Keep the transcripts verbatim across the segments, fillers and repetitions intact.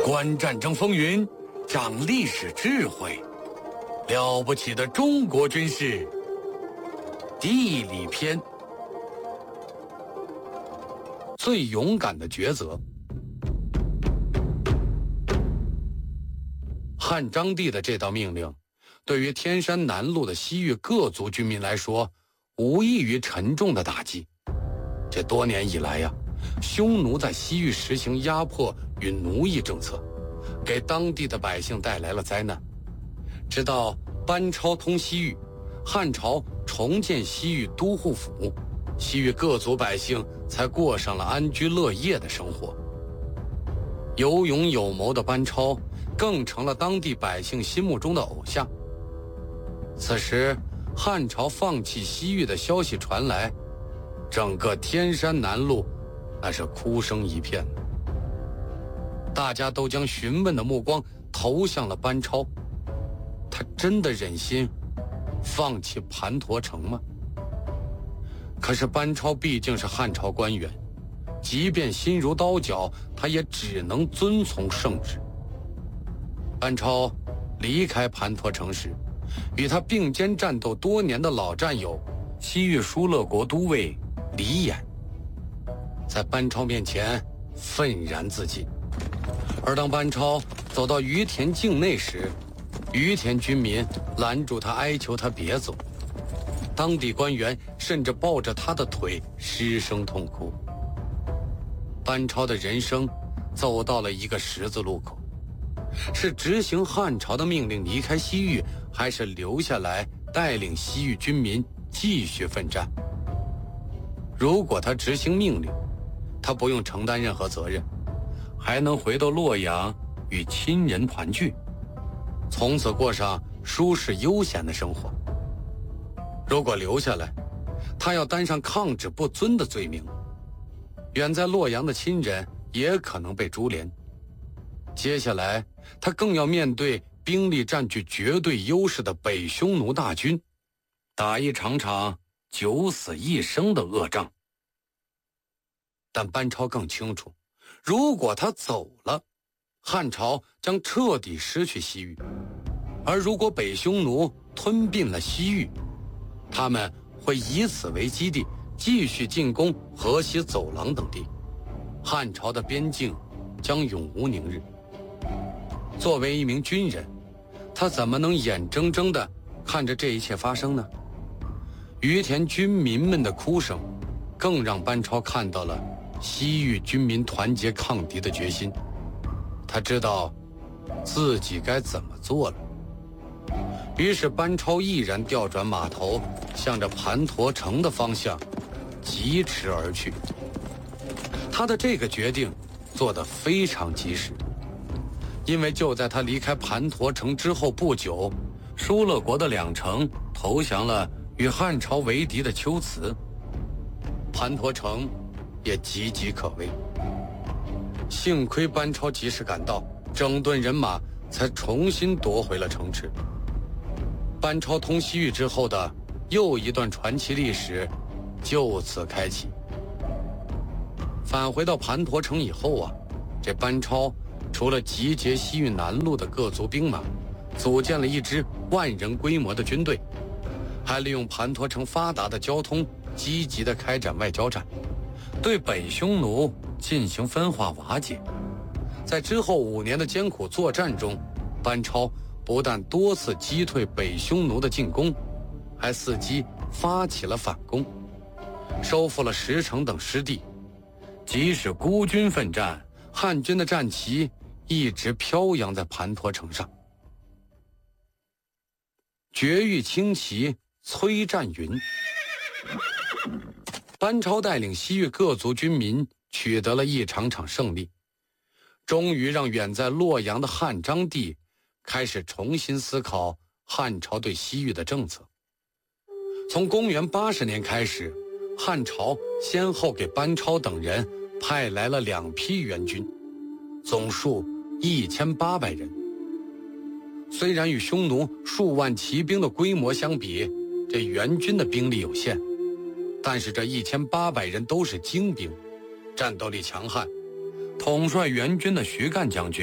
观战争风云，长历史智慧，了不起的中国军事地理篇。最勇敢的抉择。汉章帝的这道命令，对于天山南路的西域各族军民来说，无异于沉重的打击。这多年以来呀、啊，匈奴在西域实行压迫与奴役政策，给当地的百姓带来了灾难。直到班超通西域，汉朝重建西域都护府，西域各族百姓才过上了安居乐业的生活。有勇有谋的班超更成了当地百姓心目中的偶像。此时汉朝放弃西域的消息传来，整个天山南路那是哭声一片。大家都将询问的目光投向了班超，他真的忍心放弃盘陀城吗？可是班超毕竟是汉朝官员，即便心如刀绞，他也只能遵从圣旨。班超离开盘陀城时，与他并肩战斗多年的老战友西域疏勒国都尉李衍，在班超面前愤然自尽。而当班超走到于田境内时，于田军民拦住他，哀求他别走。当地官员甚至抱着他的腿失声痛哭。班超的人生走到了一个十字路口，是执行汉朝的命令离开西域，还是留下来带领西域军民继续奋战？如果他执行命令，他不用承担任何责任，还能回到洛阳与亲人团聚，从此过上舒适悠闲的生活。如果留下来，他要担上抗旨不遵的罪名，远在洛阳的亲人也可能被株连。接下来他更要面对兵力占据绝对优势的北匈奴大军，打一场场九死一生的恶仗。但班超更清楚，如果他走了，汉朝将彻底失去西域，而如果北匈奴吞并了西域，他们会以此为基地继续进攻河西走廊等地，汉朝的边境将永无宁日。作为一名军人，他怎么能眼睁睁地看着这一切发生呢？于田军民们的哭声，更让班超看到了西域军民团结抗敌的决心。他知道自己该怎么做了。于是班超毅然调转马头，向着盘陀城的方向疾驰而去。他的这个决定做得非常及时，因为就在他离开盘陀城之后不久，疏勒国的两城投降了与汉朝为敌的龟兹，盘陀城也岌岌可危。幸亏班超及时赶到，整顿人马，才重新夺回了城池。班超通西域之后的又一段传奇历史就此开启。返回到盘陀城以后啊，这班超除了集结西域南路的各族兵马，组建了一支万人规模的军队，还利用盘陀城发达的交通，积极地开展外交战，对北匈奴进行分化瓦解。在之后五年的艰苦作战中，班超不但多次击退北匈奴的进攻，还伺机发起了反攻，收复了石城等失地。即使孤军奋战，汉军的战旗一直飘扬在盘陀城上。绝域轻骑催战云。班超带领西域各族军民取得了一场场胜利，终于让远在洛阳的汉章帝开始重新思考汉朝对西域的政策。从公元八十年开始，汉朝先后给班超等人派来了两批援军，总数一千八百人。虽然与匈奴数万骑兵的规模相比，这援军的兵力有限，但是这一千八百人都是精兵，战斗力强悍。统帅援军的徐干将军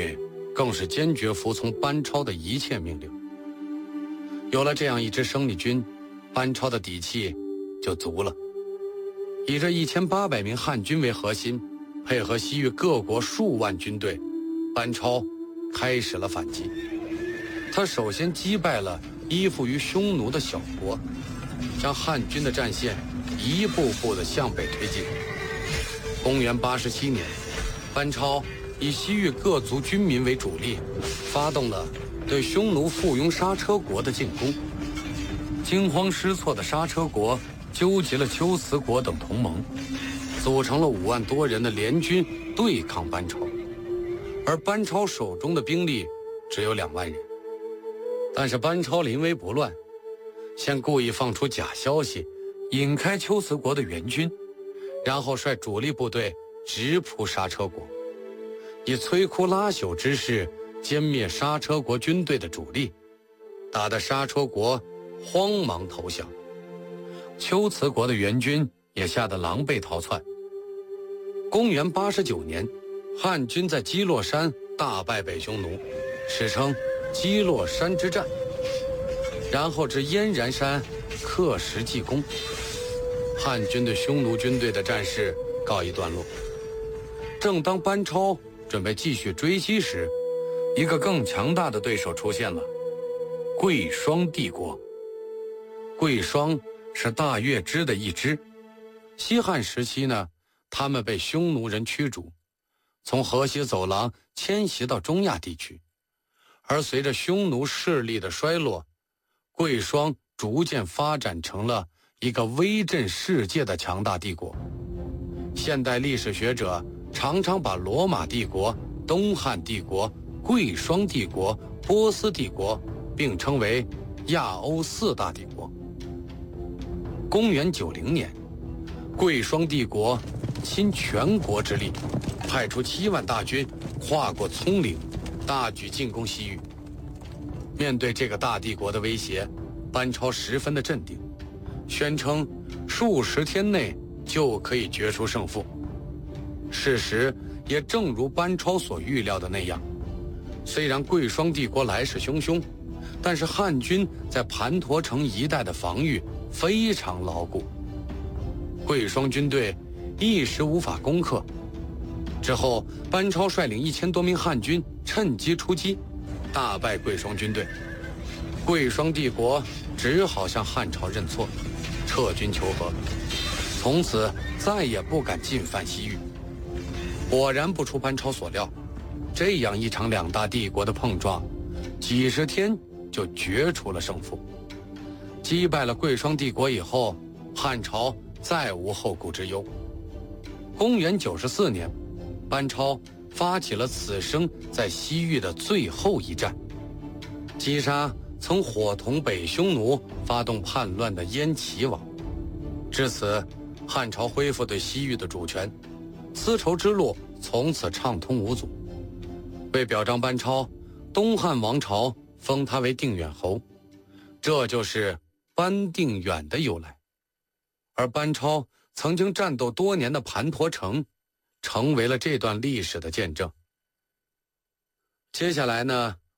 更是坚决服从班超的一切命令。有了这样一支生力军，班超的底气就足了。以这一千八百名汉军为核心，配合西域各国数万军队，班超开始了反击。他首先击败了依附于匈奴的小国，将汉军的战线一步步地向北推进。公元八十七年，班超以西域各族军民为主力，发动了对匈奴附庸莎车国的进攻。惊慌失措的莎车国纠集了龟兹国等同盟，组成了五万多人的联军对抗班超，而班超手中的兵力只有两万人。但是班超临危不乱，先故意放出假消息，引开龟兹国的援军，然后率主力部队直扑莎车国，以摧枯拉朽之势歼灭莎车国军队的主力，打得莎车国慌忙投降。龟兹国的援军也吓得狼狈逃窜。公元八十九年，汉军在基洛山大败北匈奴，史称基洛山之战。然后至燕然山刻石记功，汉军对匈奴军队的战事告一段落。正当班超准备继续追击时，一个更强大的对手出现了——贵霜帝国。贵霜是大月支的一支。西汉时期呢，他们被匈奴人驱逐，从河西走廊迁徙到中亚地区。而随着匈奴势力的衰落，贵霜逐渐发展成了一个威震世界的强大帝国。现代历史学者常常把罗马帝国、东汉帝国、贵霜帝国、波斯帝国并称为亚欧四大帝国。公元九零年，贵霜帝国倾全国之力，派出七万大军跨过葱岭，大举进攻西域。面对这个大帝国的威胁，班超十分的镇定，宣称数十天内就可以决出胜负。事实也正如班超所预料的那样，虽然贵霜帝国来势汹汹，但是汉军在盘陀城一带的防御非常牢固，贵霜军队一时无法攻克。之后，班超率领一千多名汉军趁机出击，大败贵霜军队。贵霜帝国只好向汉朝认错，撤军求和，从此再也不敢进犯西域。果然不出班超所料，这样一场两大帝国的碰撞，几十天就决出了胜负。击败了贵霜帝国以后，汉朝再无后顾之忧。公元九十四年，班超发起了此生在西域的最后一战，击杀曾伙同北匈奴发动叛乱的燕齐王。至此，汉朝恢复对西域的主权，丝绸之路从此畅通无阻。为表彰班超，东汉王朝封他为定远侯，这就是班定远的由来。而班超曾经战斗多年的盘陀城，成为了这段历史的见证。接下来呢，